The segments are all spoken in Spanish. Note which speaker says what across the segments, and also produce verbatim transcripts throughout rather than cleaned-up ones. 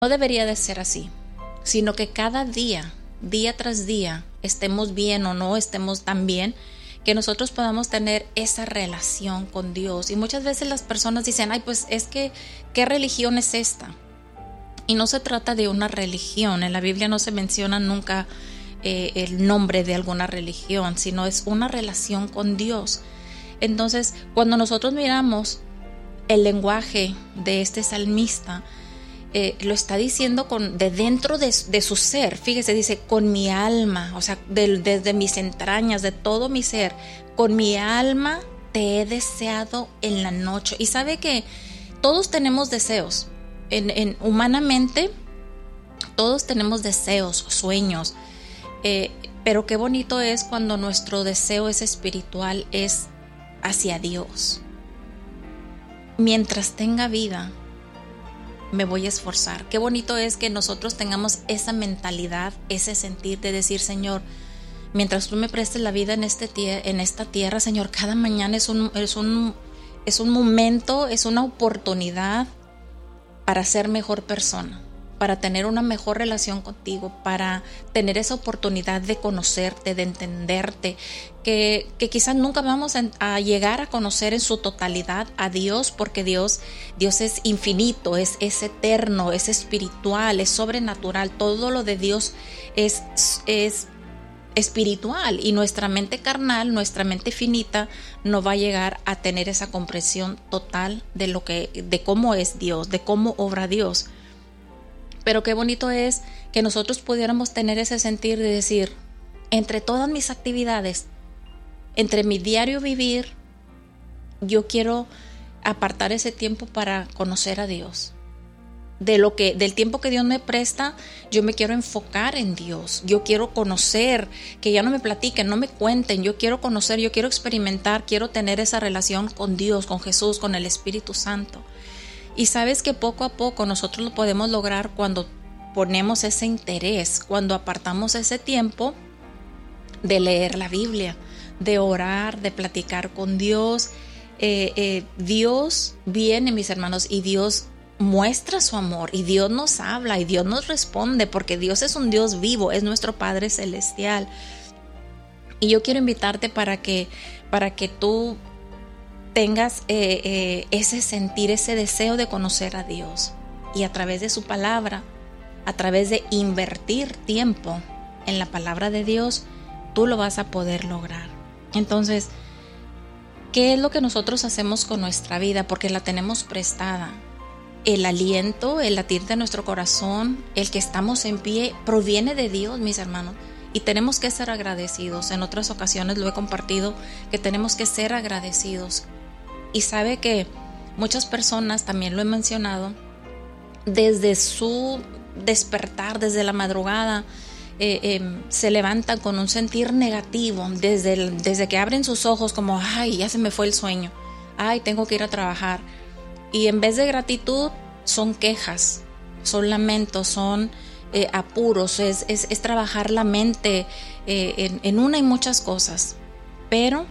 Speaker 1: No debería de ser así, sino que cada día, día tras día, estemos bien o no estemos tan bien, que nosotros podamos tener esa relación con Dios. Y muchas veces las personas dicen, ay, pues es que, ¿qué religión es esta? Y no se trata de una religión, en la Biblia no se menciona nunca eh, el nombre de alguna religión, sino es una relación con Dios. Entonces, cuando nosotros miramos el lenguaje de este salmista, eh, lo está diciendo con, de dentro de, de su ser. Fíjese, dice, con mi alma, o sea, de, desde mis entrañas, de todo mi ser, con mi alma te he deseado en la noche. Y sabe que todos tenemos deseos. En, en, humanamente, todos tenemos deseos, sueños, eh, pero qué bonito es cuando nuestro deseo es espiritual, es hacia Dios. Mientras tenga vida, me voy a esforzar. Qué bonito es que nosotros tengamos esa mentalidad, ese sentir de decir, Señor, mientras tú me prestes la vida en, este tie- en esta tierra, Señor, cada mañana es un, es un, es un momento, es una oportunidad para ser mejor persona, para tener una mejor relación contigo, para tener esa oportunidad de conocerte, de entenderte, que, que quizás nunca vamos a, a llegar a conocer en su totalidad a Dios, porque Dios, Dios es infinito, es, es eterno, es espiritual, es sobrenatural. Todo lo de Dios es, es espiritual, y nuestra mente carnal, nuestra mente finita, no va a llegar a tener esa comprensión total de lo que, de cómo es Dios, de cómo obra Dios. Pero qué bonito es que nosotros pudiéramos tener ese sentir de decir, entre todas mis actividades, entre mi diario vivir, yo quiero apartar ese tiempo para conocer a Dios. De lo que, del tiempo que Dios me presta, yo me quiero enfocar en Dios. Yo quiero conocer, que ya no me platiquen, no me cuenten. Yo quiero conocer, yo quiero experimentar, quiero tener esa relación con Dios, con Jesús, con el Espíritu Santo. Y sabes que poco a poco nosotros lo podemos lograr cuando ponemos ese interés, cuando apartamos ese tiempo de leer la Biblia, de orar, de platicar con Dios. Eh, eh, Dios viene, mis hermanos, y Dios muestra su amor, y Dios nos habla, y Dios nos responde, porque Dios es un Dios vivo, es nuestro Padre Celestial. Y yo quiero invitarte para que, para que tú tengas eh, eh, ese sentir, ese deseo de conocer a Dios, y a través de su palabra, a través de invertir tiempo en la palabra de Dios, tú lo vas a poder lograr. Entonces, ¿qué es lo que nosotros hacemos con nuestra vida? Porque la tenemos prestada. El aliento, el latir de nuestro corazón, el que estamos en pie, proviene de Dios, mis hermanos, y tenemos que ser agradecidos. En otras ocasiones lo he compartido, que tenemos que ser agradecidos. Y sabe que muchas personas, también lo he mencionado, desde su despertar, desde la madrugada, eh, eh, se levantan con un sentir negativo, desde, el, desde que abren sus ojos como, ay, ya se me fue el sueño, ay, tengo que ir a trabajar. Y en vez de gratitud, son quejas, son lamentos, son eh, apuros, es, es, es trabajar la mente eh, en, en una y muchas cosas. Pero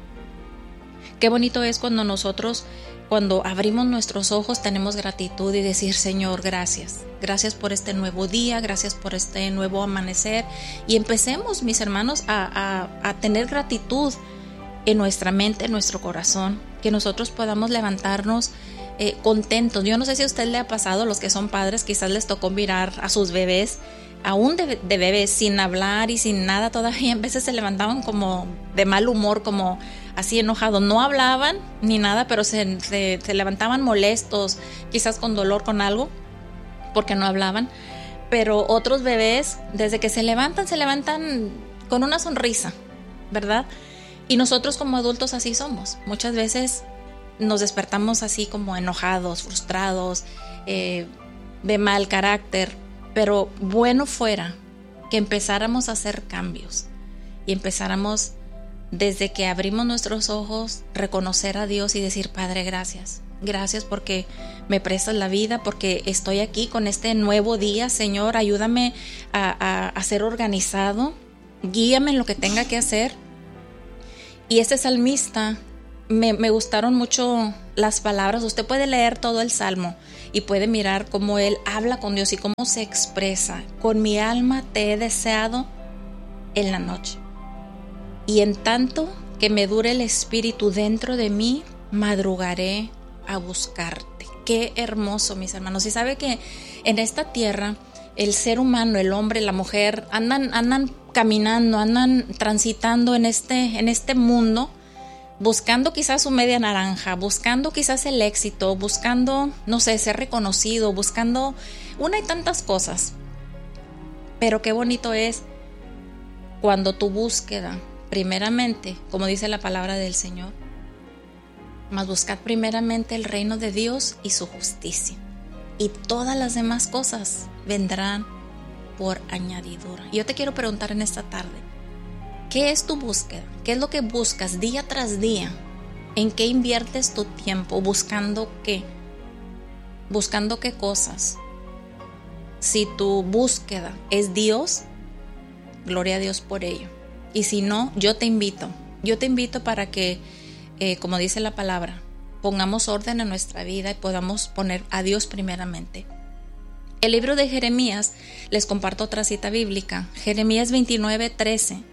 Speaker 1: qué bonito es cuando nosotros, cuando abrimos nuestros ojos, tenemos gratitud y decir, Señor, gracias. Gracias por este nuevo día, gracias por este nuevo amanecer. Y empecemos, mis hermanos, a, a, a tener gratitud en nuestra mente, en nuestro corazón, que nosotros podamos levantarnos Eh, contentos. Yo no sé si a usted le ha pasado, los que son padres, quizás les tocó mirar a sus bebés, aún de, de bebés, sin hablar y sin nada todavía. A veces se levantaban como de mal humor, como así enojados. No hablaban ni nada, pero se, se, se levantaban molestos, quizás con dolor, con algo, porque no hablaban. Pero otros bebés, desde que se levantan, se levantan con una sonrisa, ¿verdad? Y nosotros como adultos así somos. Muchas veces nos despertamos así como enojados, frustrados, eh, de mal carácter, pero bueno fuera que empezáramos a hacer cambios y empezáramos desde que abrimos nuestros ojos, reconocer a Dios y decir, Padre, gracias, gracias porque me prestas la vida, porque estoy aquí con este nuevo día, Señor, ayúdame a, a, a ser organizado, guíame en lo que tenga que hacer. Y este salmista me, me gustaron mucho las palabras. Usted puede leer todo el Salmo y puede mirar cómo él habla con Dios y cómo se expresa. Con mi alma te he deseado en la noche, y en tanto que me dure el espíritu dentro de mí, madrugaré a buscarte. Qué hermoso, mis hermanos. Y sabe que en esta tierra el ser humano, el hombre, la mujer andan, andan caminando, andan transitando en este, en este mundo, buscando quizás su media naranja, buscando quizás el éxito, buscando, no sé, ser reconocido, buscando una y tantas cosas. Pero qué bonito es cuando tu búsqueda, primeramente, como dice la palabra del Señor, mas buscad primeramente el reino de Dios y su justicia, y todas las demás cosas vendrán por añadidura. Yo te quiero preguntar en esta tarde, ¿qué es tu búsqueda? ¿Qué es lo que buscas día tras día? ¿En qué inviertes tu tiempo? ¿Buscando qué? ¿Buscando qué cosas? Si tu búsqueda es Dios, gloria a Dios por ello. Y si no, yo te invito, yo te invito para que, eh, como dice la palabra, pongamos orden en nuestra vida y podamos poner a Dios primeramente. El libro de Jeremías, les comparto otra cita bíblica, Jeremías veintinueve, trece.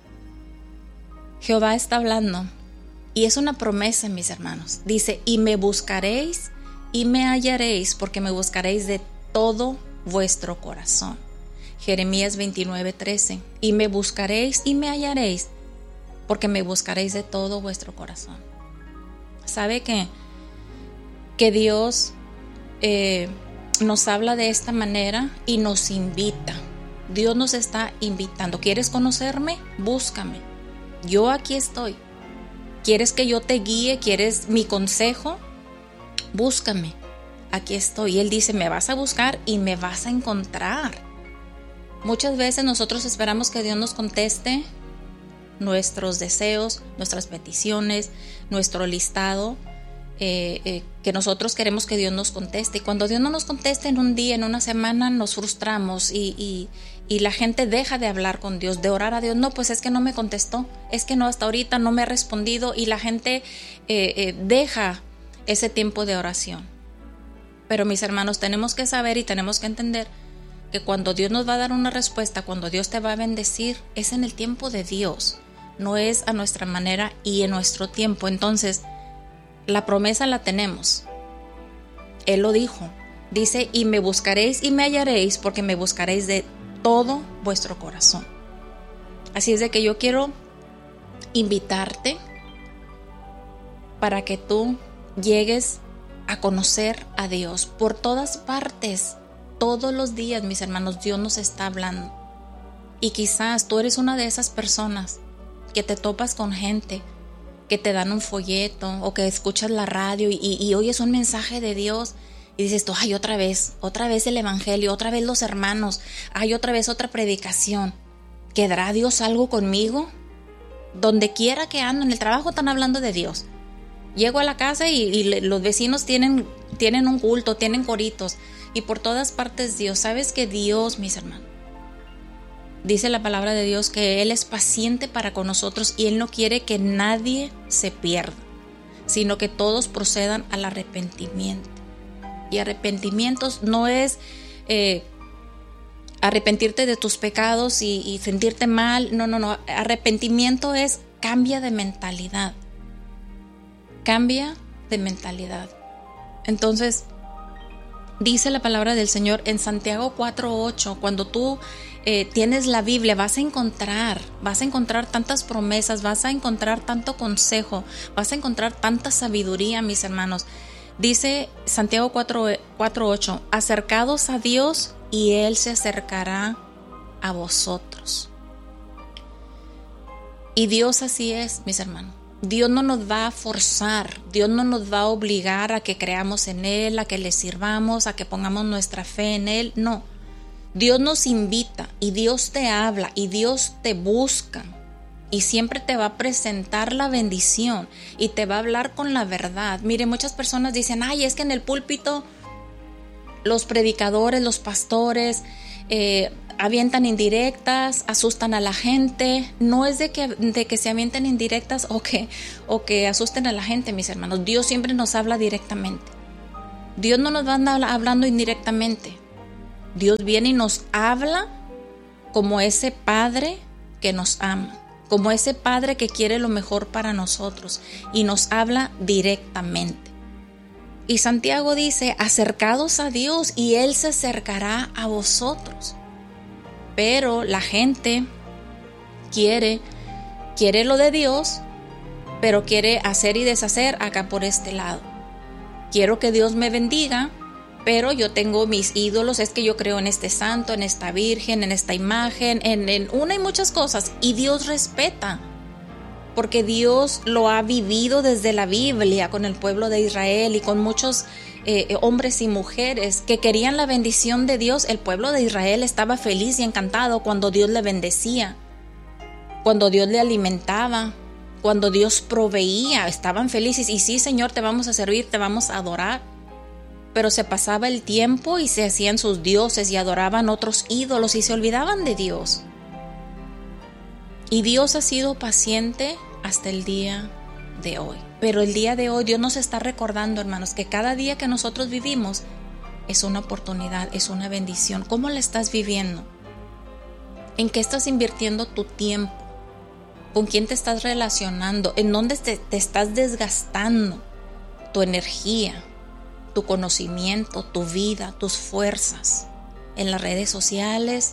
Speaker 1: Jehová está hablando y es una promesa, mis hermanos. Dice, y me buscaréis y me hallaréis, porque me buscaréis de todo vuestro corazón. Jeremías veintinueve, trece. Y me buscaréis y me hallaréis, porque me buscaréis de todo vuestro corazón. ¿Sabe que, que Dios eh, nos habla de esta manera y nos invita? Dios nos está invitando. ¿Quieres conocerme? Búscame. Yo aquí estoy. ¿Quieres que yo te guíe? ¿Quieres mi consejo? Búscame. Aquí estoy. Y Él dice, me vas a buscar y me vas a encontrar. Muchas veces nosotros esperamos que Dios nos conteste nuestros deseos, nuestras peticiones, nuestro listado, eh, eh, que nosotros queremos que Dios nos conteste. Y cuando Dios no nos contesta en un día, en una semana, nos frustramos y, y, y la gente deja de hablar con Dios, de orar a Dios. No, pues es que no me contestó, es que no, hasta ahorita no me ha respondido, y la gente eh, eh, deja ese tiempo de oración. Pero mis hermanos, tenemos que saber y tenemos que entender que cuando Dios nos va a dar una respuesta, cuando Dios te va a bendecir, es en el tiempo de Dios, no es a nuestra manera y en nuestro tiempo. Entonces, la promesa la tenemos. Él lo dijo. Dice, y me buscaréis y me hallaréis, porque me buscaréis de todo vuestro corazón. Así es de que yo quiero invitarte para que tú llegues a conocer a Dios por todas partes. Todos los días, mis hermanos, Dios nos está hablando. Y quizás tú eres una de esas personas que te topas con gente que te dan un folleto o que escuchas la radio y, y, y oyes un mensaje de Dios y dices tú, ay, otra vez, otra vez el evangelio, otra vez los hermanos, ay, otra vez otra predicación. ¿Quedará Dios algo conmigo? Donde quiera que ando, en el trabajo están hablando de Dios. Llego a la casa y, y le, los vecinos tienen, tienen un culto, tienen coritos. Y por todas partes Dios. ¿Sabes que Dios, mis hermanos? Dice la palabra de Dios que Él es paciente para con nosotros y Él no quiere que nadie se pierda, sino que todos procedan al arrepentimiento. Y arrepentimientos no es eh, arrepentirte de tus pecados y, y sentirte mal. No, no, no. Arrepentimiento es cambia de mentalidad. Cambia de mentalidad. Entonces, dice la palabra del Señor en Santiago cuatro ocho, cuando tú eh, tienes la Biblia, vas a encontrar, vas a encontrar tantas promesas, vas a encontrar tanto consejo, vas a encontrar tanta sabiduría, mis hermanos. Dice Santiago cuatro ocho, acercados a Dios y Él se acercará a vosotros. Y Dios así es, mis hermanos. Dios no nos va a forzar, Dios no nos va a obligar a que creamos en Él, a que le sirvamos, a que pongamos nuestra fe en Él. No, Dios nos invita y Dios te habla y Dios te busca y siempre te va a presentar la bendición y te va a hablar con la verdad. Mire, muchas personas dicen, ay, es que en el púlpito los predicadores, los pastores, eh, avientan indirectas, asustan a la gente. No es de que, de que se avienten indirectas o que, o que asusten a la gente, mis hermanos. Dios siempre nos habla directamente. Dios no nos va a andar hablando indirectamente. Dios viene y nos habla como ese Padre que nos ama, como ese Padre que quiere lo mejor para nosotros y nos habla directamente. Y Santiago dice, acercados a Dios y Él se acercará a vosotros. Pero la gente quiere, quiere lo de Dios, pero quiere hacer y deshacer acá por este lado. Quiero que Dios me bendiga, pero yo tengo mis ídolos, es que yo creo en este santo, en esta virgen, en esta imagen, en, en una y muchas cosas. Y Dios respeta, porque Dios lo ha vivido desde la Biblia con el pueblo de Israel y con muchos eh, hombres y mujeres que querían la bendición de Dios. El pueblo de Israel estaba feliz y encantado cuando Dios le bendecía, cuando Dios le alimentaba, cuando Dios proveía. Estaban felices y sí, Señor, te vamos a servir, te vamos a adorar. Pero se pasaba el tiempo y se hacían sus dioses y adoraban otros ídolos y se olvidaban de Dios. Y Dios ha sido paciente hasta el día de hoy. Pero el día de hoy Dios nos está recordando, hermanos, que cada día que nosotros vivimos es una oportunidad, es una bendición. ¿Cómo la estás viviendo? ¿En qué estás invirtiendo tu tiempo? ¿Con quién te estás relacionando? ¿En dónde te, te estás desgastando tu energía, tu conocimiento, tu vida, tus fuerzas? ¿En las redes sociales?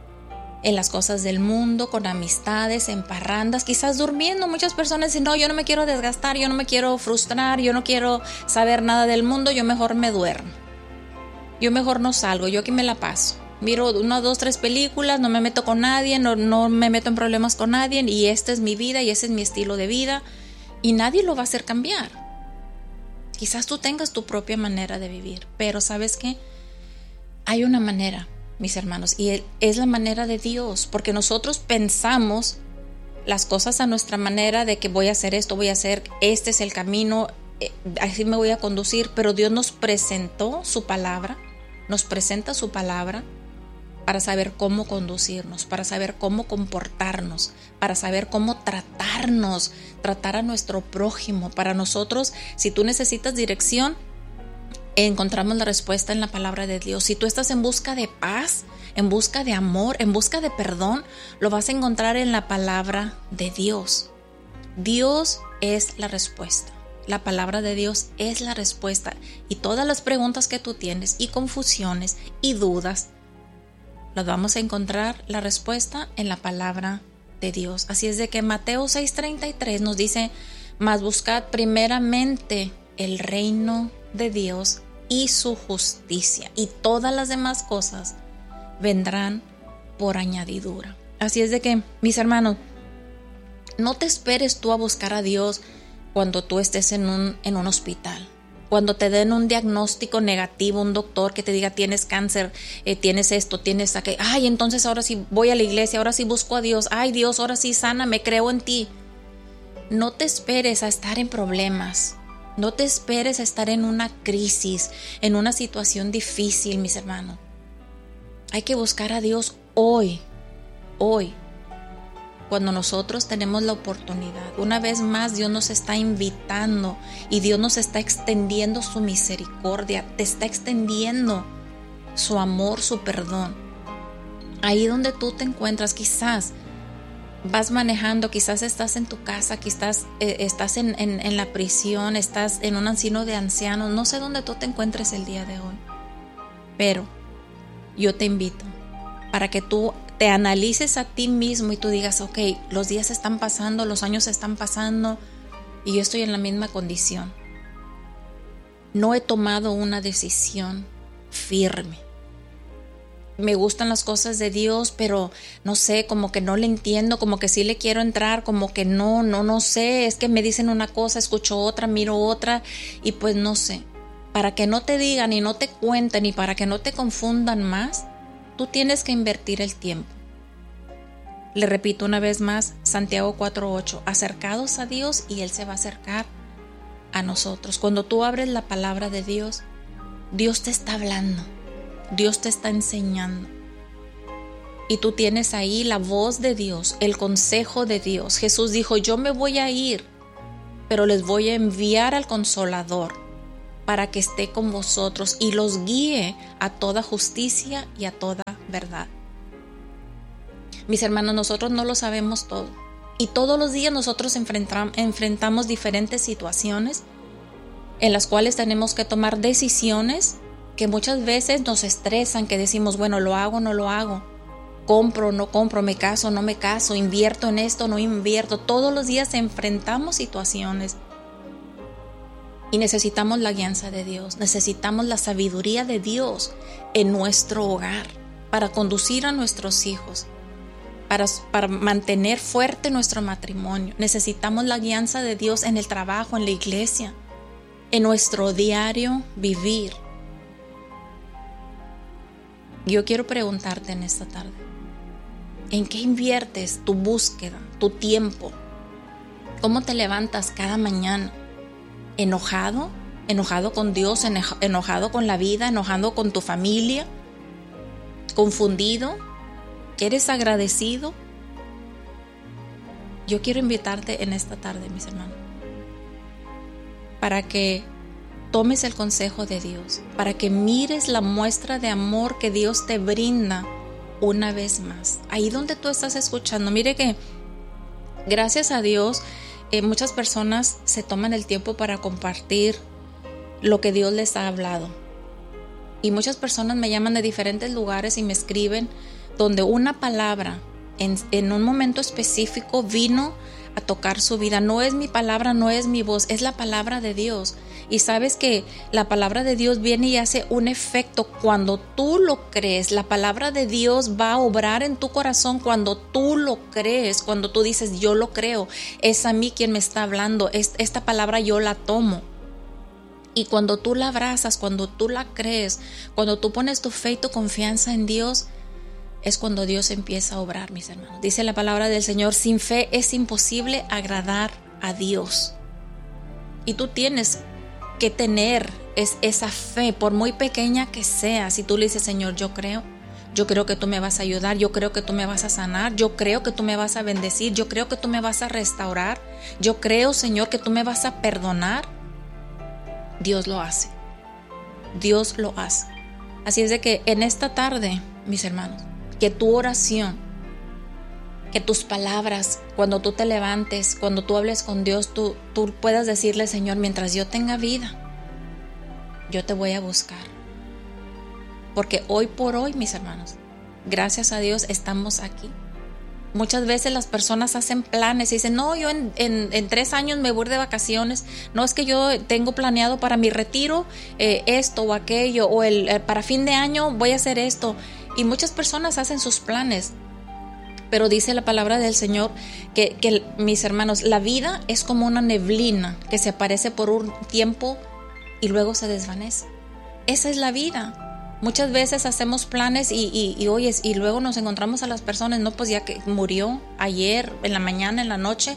Speaker 1: En las cosas del mundo, con amistades, en parrandas, quizás durmiendo. Muchas personas dicen, no, yo no me quiero desgastar, yo no me quiero frustrar, yo no quiero saber nada del mundo, yo mejor me duermo. Yo mejor no salgo, yo aquí me la paso. Miro una, dos, tres películas, no me meto con nadie, no, no me meto en problemas con nadie y esta es mi vida y ese es mi estilo de vida y nadie lo va a hacer cambiar. Quizás tú tengas tu propia manera de vivir, pero ¿sabes qué? Hay una manera, mis hermanos, y es la manera de Dios, porque nosotros pensamos las cosas a nuestra manera de que voy a hacer esto, voy a hacer, este es el camino, así me voy a conducir, pero Dios nos presentó su palabra, nos presenta su palabra para saber cómo conducirnos, para saber cómo comportarnos, para saber cómo tratarnos, tratar a nuestro prójimo. Para nosotros, si tú necesitas dirección, encontramos la respuesta en la palabra de Dios. Si tú estás en busca de paz, en busca de amor, en busca de perdón, lo vas a encontrar en la palabra de Dios. Dios es la respuesta. La palabra de Dios es la respuesta. Y todas las preguntas que tú tienes, y confusiones, y dudas, las vamos a encontrar la respuesta en la palabra de Dios. Así es de que Mateo seis treinta y tres nos dice, mas buscad primeramente el reino de Dios y su justicia, y todas las demás cosas vendrán por añadidura. Así es de que, mis hermanos, no te esperes tú a buscar a Dios cuando tú estés en un, en un hospital, cuando te den un diagnóstico negativo, un doctor que te diga tienes cáncer, eh, tienes esto, tienes aquello. Ay, entonces ahora sí voy a la iglesia, ahora sí busco a Dios. Ay, Dios, ahora sí sáname, creo en ti. No te esperes a estar en problemas. No te esperes a estar en una crisis, en una situación difícil, mis hermanos. Hay que buscar a Dios hoy, hoy, cuando nosotros tenemos la oportunidad. Una vez más, Dios nos está invitando y Dios nos está extendiendo su misericordia, te está extendiendo su amor, su perdón. Ahí donde tú te encuentras, quizás vas manejando, quizás estás en tu casa, quizás eh, estás en, en, en la prisión, estás en un asilo de ancianos, no sé dónde tú te encuentres el día de hoy, pero yo te invito para que tú te analices a ti mismo y tú digas, ok, los días están pasando, los años están pasando y yo estoy en la misma condición. No he tomado una decisión firme. Me gustan las cosas de Dios, pero no sé, como que no le entiendo, como que sí le quiero entrar, como que no, no, no sé, es que me dicen una cosa, escucho otra, miro otra y pues no sé. Para que no te digan y no te cuenten y para que no te confundan más, tú tienes que invertir el tiempo. Le repito una vez más, Santiago cuatro ocho, acercados a Dios y Él se va a acercar a nosotros. Cuando tú abres la palabra de Dios, Dios te está hablando. Dios te está enseñando. Y tú tienes ahí la voz de Dios, el consejo de Dios. Jesús dijo, yo me voy a ir, pero les voy a enviar al Consolador para que esté con vosotros y los guíe a toda justicia y a toda verdad. Mis hermanos, nosotros no lo sabemos todo. Y todos los días nosotros enfrentam- enfrentamos diferentes situaciones en las cuales tenemos que tomar decisiones que muchas veces nos estresan, que decimos, bueno, lo hago, no lo hago. Compro, no compro, me caso, no me caso, invierto en esto, no invierto. Todos los días enfrentamos situaciones y necesitamos la guianza de Dios, necesitamos la sabiduría de Dios en nuestro hogar para conducir a nuestros hijos, para, para mantener fuerte nuestro matrimonio. Necesitamos la guianza de Dios en el trabajo, en la iglesia, en nuestro diario vivir. Yo quiero preguntarte en esta tarde, ¿en qué inviertes tu búsqueda, tu tiempo? ¿Cómo te levantas cada mañana? ¿Enojado? ¿Enojado con Dios? ¿Enojado con la vida? ¿Enojado con tu familia? ¿Confundido? ¿Eres agradecido? Yo quiero invitarte en esta tarde, mis hermanos, para que tomes el consejo de Dios, para que mires la muestra de amor que Dios te brinda una vez más. Ahí donde tú estás escuchando, mire que gracias a Dios eh, muchas personas se toman el tiempo para compartir lo que Dios les ha hablado. Y muchas personas me llaman de diferentes lugares y me escriben donde una palabra en, en un momento específico vino a tocar su vida. No es mi palabra, no es mi voz, es la palabra de Dios. Y sabes que la palabra de Dios viene y hace un efecto cuando tú lo crees. La palabra de Dios va a obrar en tu corazón cuando tú lo crees, cuando tú dices, yo lo creo, es a mí quien me está hablando, esta palabra yo la tomo. Y cuando tú la abrazas, cuando tú la crees, cuando tú pones tu fe y tu confianza en Dios, es cuando Dios empieza a obrar, mis hermanos. Dice la palabra del Señor, sin fe es imposible agradar a Dios. Y tú tienes que tener es, esa fe, por muy pequeña que sea. Si tú le dices, Señor, yo creo, yo creo que tú me vas a ayudar, yo creo que tú me vas a sanar, yo creo que tú me vas a bendecir, yo creo que tú me vas a restaurar, yo creo, Señor, que tú me vas a perdonar. Dios lo hace. Dios lo hace. Así es de que en esta tarde, mis hermanos, que tu oración, que tus palabras, cuando tú te levantes, cuando tú hables con Dios, tú, tú puedas decirle, Señor, mientras yo tenga vida, yo te voy a buscar. Porque hoy por hoy, mis hermanos, gracias a Dios estamos aquí. Muchas veces las personas hacen planes y dicen, no, yo en, en, en tres años me voy de vacaciones. No, es que yo tengo planeado para mi retiro eh, esto o aquello, o el, eh, para fin de año voy a hacer esto. Y muchas personas hacen sus planes, pero dice la palabra del Señor que, que, mis hermanos, la vida es como una neblina que se aparece por un tiempo y luego se desvanece. Esa es la vida. Muchas veces hacemos planes y, y, y, oyes, y luego nos encontramos a las personas, no, pues ya que murió ayer, en la mañana, en la noche.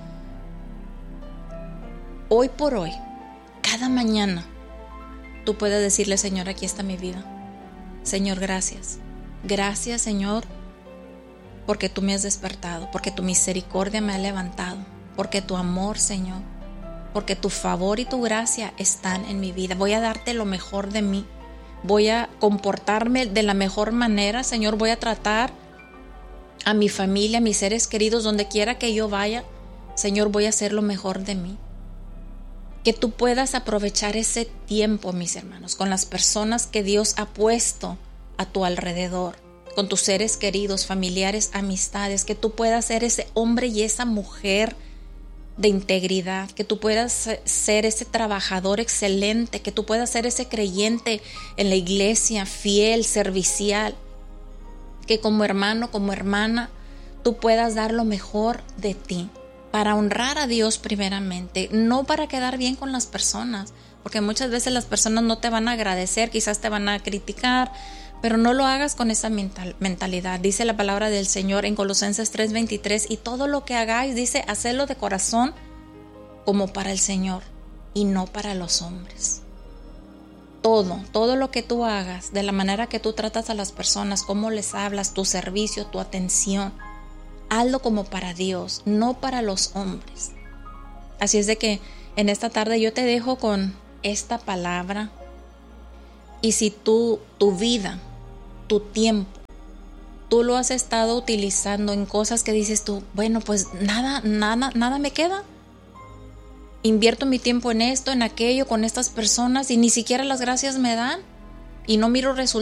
Speaker 1: Hoy por hoy, cada mañana, tú puedes decirle, Señor, aquí está mi vida. Señor, gracias. Gracias, Señor, porque tú me has despertado, porque tu misericordia me ha levantado, porque tu amor, Señor, porque tu favor y tu gracia están en mi vida. Voy a darte lo mejor de mí. Voy a comportarme de la mejor manera, Señor. Voy a tratar a mi familia, a mis seres queridos, donde quiera que yo vaya. Señor, voy a hacer lo mejor de mí. Que tú puedas aprovechar ese tiempo, mis hermanos, con las personas que Dios ha puesto a tu alrededor, con tus seres queridos, familiares, amistades. Que tú puedas ser ese hombre y esa mujer de integridad, que tú puedas ser ese trabajador excelente, que tú puedas ser ese creyente en la iglesia, fiel, servicial, que como hermano, como hermana, tú puedas dar lo mejor de ti, para honrar a Dios primeramente, no para quedar bien con las personas, porque muchas veces las personas no te van a agradecer, quizás te van a criticar, pero no lo hagas con esa mental, mentalidad. Dice la palabra del Señor en Colosenses tres veintitrés, y todo lo que hagáis, dice, hacedlo de corazón como para el Señor y no para los hombres. todo, todo lo que tú hagas, de la manera que tú tratas a las personas, cómo les hablas, tu servicio, tu atención, hazlo como para Dios, no para los hombres. Así es de que en esta tarde yo te dejo con esta palabra. Y si tú, tu vida, tu tiempo, tú lo has estado utilizando en cosas que dices tú, bueno, pues nada, nada, nada me queda. Invierto mi tiempo en esto, en aquello, con estas personas y ni siquiera las gracias me dan y no miro resultados.